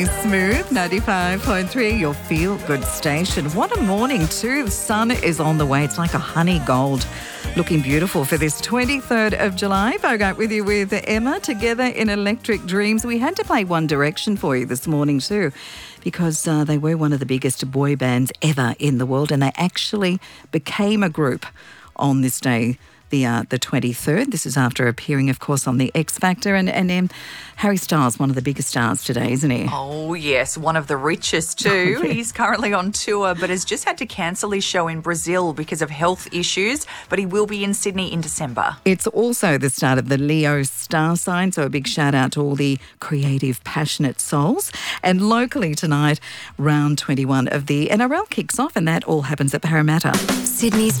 Smooth 95.3, your feel-good station. What a morning too. The sun is on the way. It's like a honey gold. Looking beautiful for this 23rd of July. Bogart with you with Emma, together in Electric Dreams. We had to play One Direction for you this morning too, because they were one of the biggest boy bands ever in the world, and they actually became a group on this day, the 23rd. This is after appearing, of course, on The X Factor. And Harry Styles, one of the biggest stars today, isn't he? Oh, yes, one of the richest too. Oh, yeah. He's currently on tour but has just had to cancel his show in Brazil because of health issues, but he will be in Sydney in December. It's also the start of the Leo star sign, so a big shout out to all the creative, passionate souls. And locally tonight, round 21 of the NRL kicks off, and that all happens at Parramatta. Sydney's